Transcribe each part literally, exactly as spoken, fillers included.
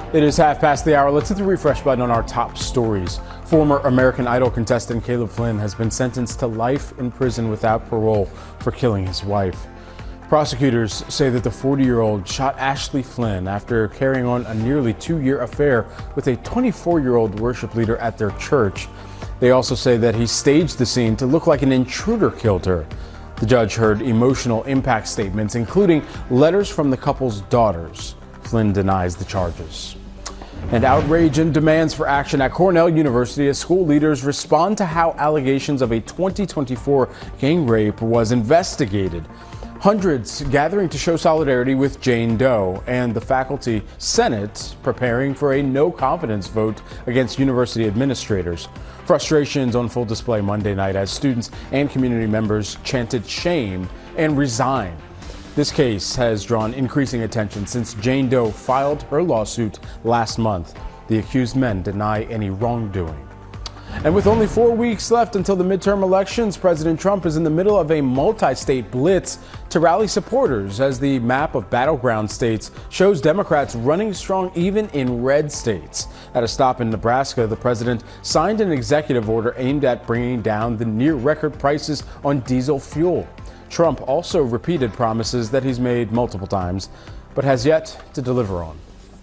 It is half past the hour. Let's hit the refresh button on our top stories. Former American Idol contestant Caleb Flynn has been sentenced to life in prison without parole for killing his wife. Prosecutors say that the forty-year-old shot Ashley Flynn after carrying on a nearly two-year affair with a twenty-four-year-old worship leader at their church. They also say that he staged the scene to look like an intruder killed her. The judge heard emotional impact statements, including letters from the couple's daughters. Flynn denies the charges. And outrage and demands for action at Cornell University as school leaders respond to how allegations of a twenty twenty-four gang rape was investigated. Hundreds gathering to show solidarity with Jane Doe, and the faculty senate preparing for a no confidence vote against university administrators. Frustrations on full display Monday night as students and community members chanted shame and resign. This case has drawn increasing attention since Jane Doe filed her lawsuit last month. The accused men deny any wrongdoing. And with only four weeks left until the midterm elections, President Trump is in the middle of a multi-state blitz to rally supporters as the map of battleground states shows Democrats running strong even in red states. At a stop in Nebraska, the president signed an executive order aimed at bringing down the near-record prices on diesel fuel. Trump also repeated promises that he's made multiple times, but has yet to deliver on.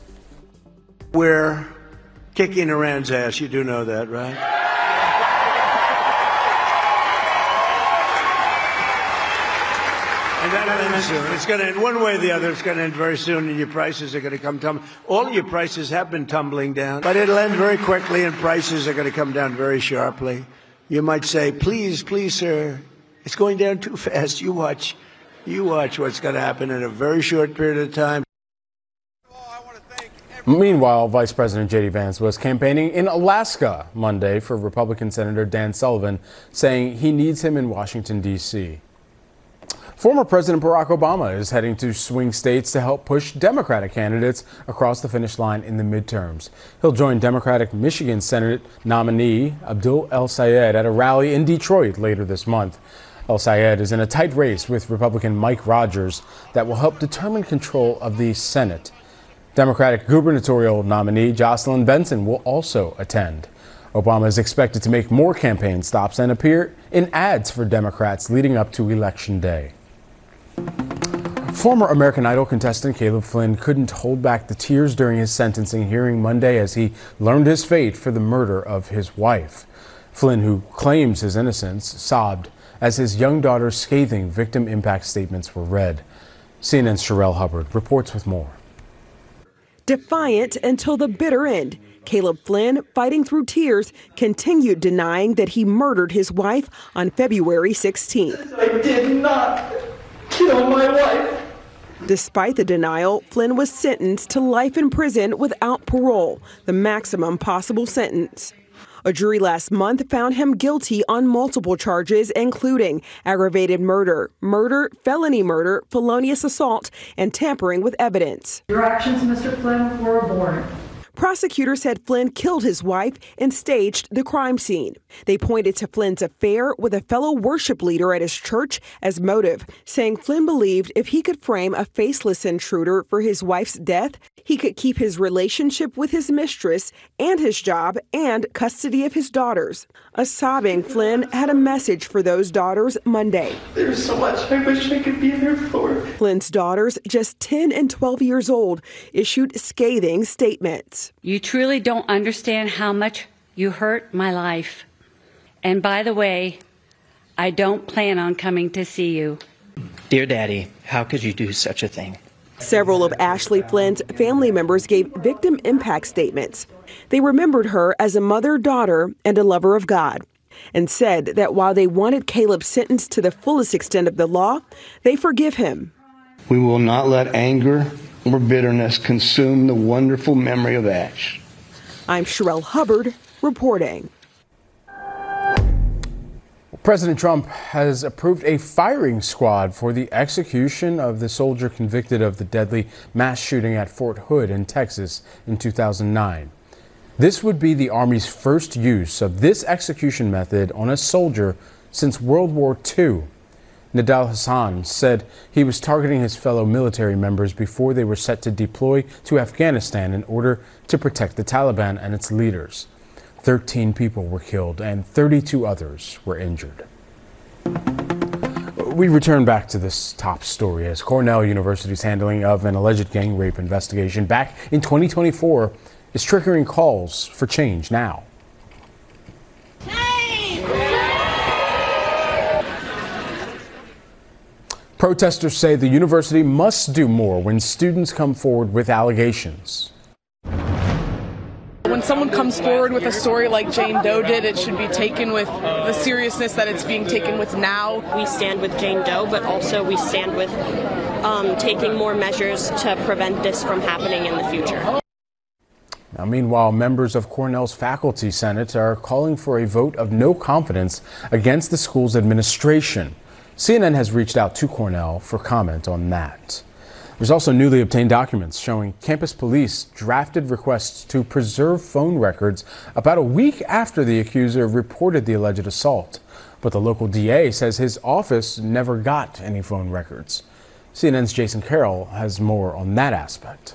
We're kicking Iran's ass. You do know that, right? And that'll end soon. It's going to end one way or the other. It's going to end very soon, and your prices are going to come tumbling. All your prices have been tumbling down, but it'll end very quickly, and prices are going to come down very sharply. You might say, please, please, sir, it's going down too fast. You watch. You watch what's going to happen in a very short period of time. Meanwhile, Vice President J D Vance was campaigning in Alaska Monday for Republican Senator Dan Sullivan, saying he needs him in Washington, D C Former President Barack Obama is heading to swing states to help push Democratic candidates across the finish line in the midterms. He'll join Democratic Michigan Senate nominee Abdul El-Sayed at a rally in Detroit later this month. El-Sayed is in a tight race with Republican Mike Rogers that will help determine control of the Senate. Democratic gubernatorial nominee Jocelyn Benson will also attend. Obama is expected to make more campaign stops and appear in ads for Democrats leading up to Election Day. Former American Idol contestant Caleb Flynn couldn't hold back the tears during his sentencing hearing Monday as he learned his fate for the murder of his wife. Flynn, who claims his innocence, sobbed as his young daughter's scathing victim impact statements were read. C N N's Sherelle Hubbard reports with more. Defiant until the bitter end, Caleb Flynn, fighting through tears, continued denying that he murdered his wife on February sixteenth. I did not kill my wife. Despite the denial, Flynn was sentenced to life in prison without parole, the maximum possible sentence. A jury last month found him guilty on multiple charges, including aggravated murder, murder, felony murder, felonious assault, and tampering with evidence. Your actions, Mister Flynn, were abhorrent. Prosecutors said Flynn killed his wife and staged the crime scene. They pointed to Flynn's affair with a fellow worship leader at his church as motive, saying Flynn believed if he could frame a faceless intruder for his wife's death, he could keep his relationship with his mistress and his job and custody of his daughters. A sobbing Flynn had a message for those daughters Monday. There's so much I wish I could be there for. Flynn's daughters, just ten and twelve years old, issued scathing statements. You truly don't understand how much you hurt my life. And by the way, I don't plan on coming to see you. Dear Daddy, how could you do such a thing? Several of Ashley Flynn's family members gave victim impact statements. They remembered her as a mother, daughter, and a lover of God, and said that while they wanted Caleb sentenced to the fullest extent of the law, they forgive him. We will not let anger or bitterness consume the wonderful memory of Ash. I'm Sherelle Hubbard reporting. President Trump has approved a firing squad for the execution of the soldier convicted of the deadly mass shooting at Fort Hood in Texas in two thousand nine. This would be the Army's first use of this execution method on a soldier since World War Two. Nidal Hassan, said he was targeting his fellow military members before they were set to deploy to Afghanistan in order to protect the Taliban and its leaders. thirteen people were killed and thirty-two others were injured. We return back to this top story as Cornell University's handling of an alleged gang rape investigation back in twenty twenty-four is triggering calls for change now. Protesters say the university must do more when students come forward with allegations. When someone comes forward with a story like Jane Doe did, it should be taken with the seriousness that it's being taken with now. We stand with Jane Doe, but also we stand with um, taking more measures to prevent this from happening in the future. Now, meanwhile, members of Cornell's Faculty Senate are calling for a vote of no confidence against the school's administration. C N N has reached out to Cornell for comment on that. There's also newly obtained documents showing campus police drafted requests to preserve phone records about a week after the accuser reported the alleged assault. But the local D A says his office never got any phone records. C N N's Jason Carroll has more on that aspect.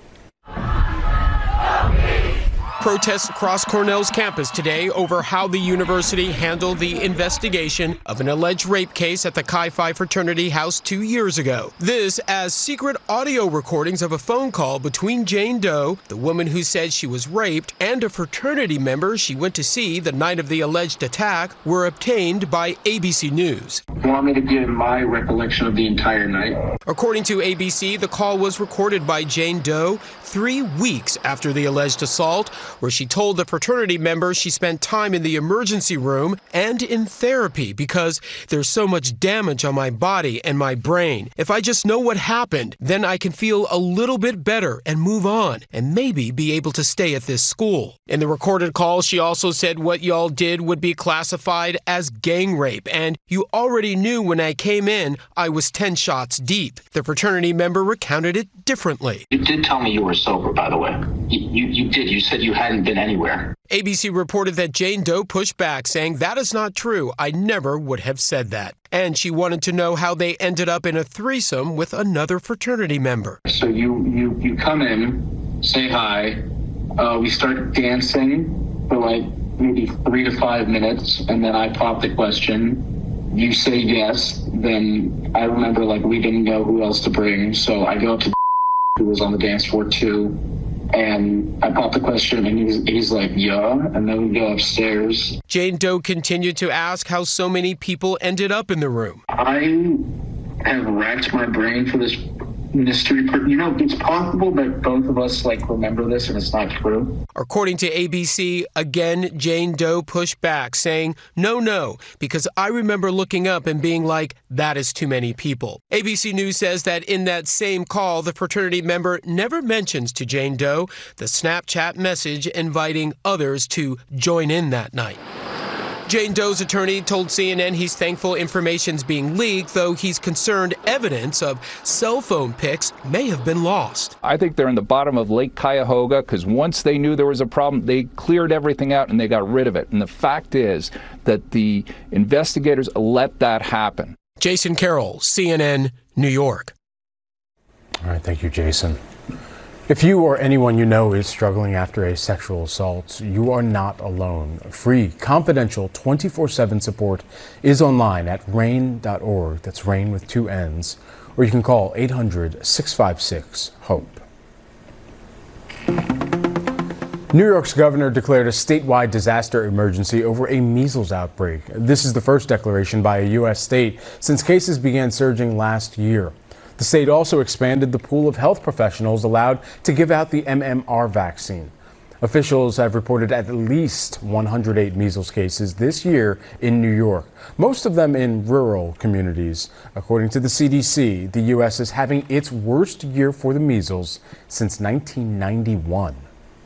Protests across Cornell's campus today over how the university handled the investigation of an alleged rape case at the Chi Phi fraternity house two years ago. This as secret audio recordings of a phone call between Jane Doe, the woman who said she was raped, and a fraternity member she went to see the night of the alleged attack were obtained by A B C News. You want me to give my recollection of the entire night? According to A B C, the call was recorded by Jane Doe three weeks after the alleged assault, where she told the fraternity member she spent time in the emergency room and in therapy because there's so much damage on my body and my brain. If I just know what happened, then I can feel a little bit better and move on and maybe be able to stay at this school. In the recorded call, she also said what y'all did would be classified as gang rape, and you already knew when I came in I was ten shots deep. The fraternity member recounted it differently. You did tell me you were sober, by the way. You, you, you did. You said you hadn't been anywhere. A B C reported that Jane Doe pushed back, saying that is not true. I never would have said that. And she wanted to know how they ended up in a threesome with another fraternity member. So you, you, you come in, say hi, uh, we start dancing for like maybe three to five minutes, and then I pop the question. You say yes, then I remember like we didn't know who else to bring, so I go up to who was on the dance floor too, and I pop the question, and he's, he's like, yeah, and then we go upstairs. Jane Doe continued to ask how so many people ended up in the room. I have racked my brain for this mystery. Per- you know, it's possible that both of us like remember this and it's not true. According to A B C, again, Jane Doe pushed back, saying, no, no, because I remember looking up and being like, that is too many people. A B C News says that in that same call, the fraternity member never mentions to Jane Doe the Snapchat message inviting others to join in that night. Jane Doe's attorney told C N N he's thankful information's being leaked, though he's concerned evidence of cell phone pics may have been lost. I think they're in the bottom of Lake Cuyahoga because once they knew there was a problem, they cleared everything out and they got rid of it. And the fact is that the investigators let that happen. Jason Carroll, C N N, New York. All right, thank you, Jason. If you or anyone you know is struggling after a sexual assault, you are not alone. Free, confidential, twenty-four seven support is online at rain dot org. That's RAIN with two N's. Or you can call eight hundred, six five six, HOPE. New York's governor declared a statewide disaster emergency over a measles outbreak. This is the first declaration by a U S state since cases began surging last year. The state also expanded the pool of health professionals allowed to give out the M M R vaccine. Officials have reported at least one hundred eight measles cases this year in New York, most of them in rural communities. According to the C D C, the U S is having its worst year for the measles since nineteen ninety-one.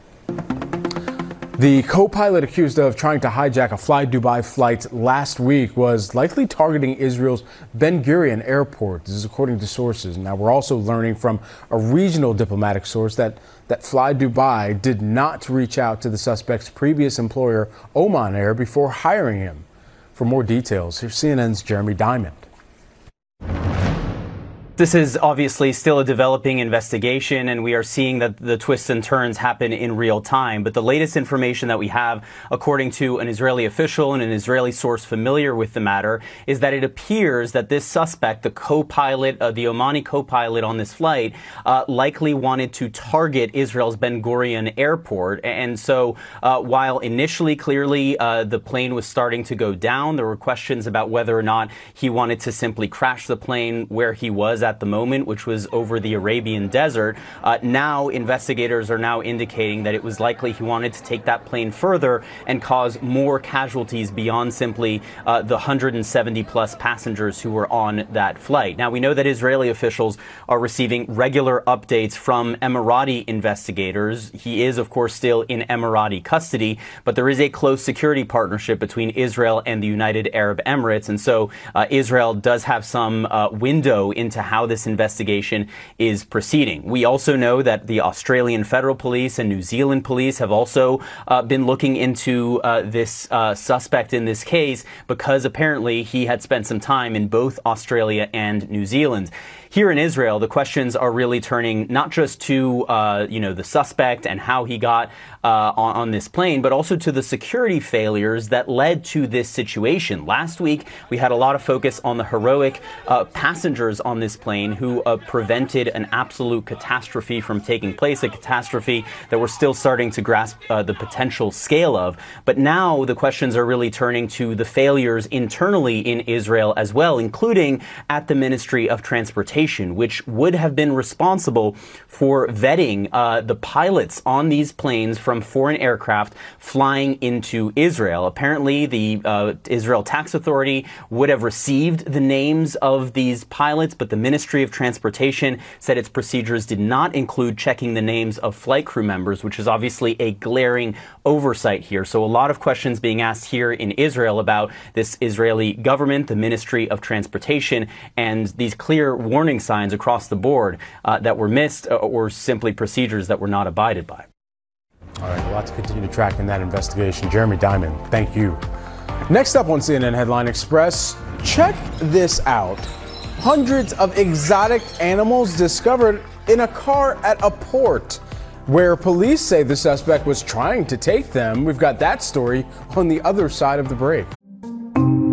The co-pilot accused of trying to hijack a Fly Dubai flight last week was likely targeting Israel's Ben Gurion airport. This is according to sources. Now, we're also learning from a regional diplomatic source that, that Fly Dubai did not reach out to the suspect's previous employer, Oman Air, before hiring him. For more details, here's C N N's Jeremy Diamond. This is obviously still a developing investigation, and we are seeing that the twists and turns happen in real time. But the latest information that we have, according to an Israeli official and an Israeli source familiar with the matter, is that it appears that this suspect, the co-pilot, uh, the Omani co-pilot on this flight, uh, likely wanted to target Israel's Ben Gurion airport. And so uh, while initially, clearly, uh, the plane was starting to go down, there were questions about whether or not he wanted to simply crash the plane where he was at the moment, which was over the Arabian desert. Uh, now investigators are now indicating that it was likely he wanted to take that plane further and cause more casualties beyond simply uh, the one hundred seventy plus passengers who were on that flight. Now, we know that Israeli officials are receiving regular updates from Emirati investigators. He is, of course, still in Emirati custody, but there is a close security partnership between Israel and the United Arab Emirates. And so uh, Israel does have some uh, window into how this investigation is proceeding. We also know that the Australian Federal Police and New Zealand Police have also uh, been looking into uh, this uh, suspect in this case because apparently he had spent some time in both Australia and New Zealand. Here in Israel, the questions are really turning not just to, uh, you know, the suspect and how he got uh, on, on this plane, but also to the security failures that led to this situation. Last week, we had a lot of focus on the heroic uh, passengers on this plane who uh, prevented an absolute catastrophe from taking place, a catastrophe that we're still starting to grasp uh, the potential scale of. But now the questions are really turning to the failures internally in Israel as well, including at the Ministry of Transportation, which would have been responsible for vetting uh, the pilots on these planes from foreign aircraft flying into Israel. Apparently, the uh, Israel Tax Authority would have received the names of these pilots, but the Ministry of Transportation said its procedures did not include checking the names of flight crew members, which is obviously a glaring oversight here. So a lot of questions being asked here in Israel about this Israeli government, the Ministry of Transportation, and these clear warning signs across the board uh, that were missed uh, or simply procedures that were not abided by. All right, a lot to continue to track in that investigation. Jeremy Diamond, thank you. Next up on C N N Headline Express, check this out. Hundreds of exotic animals discovered in a car at a port where police say the suspect was trying to take them. We've got that story on the other side of the break.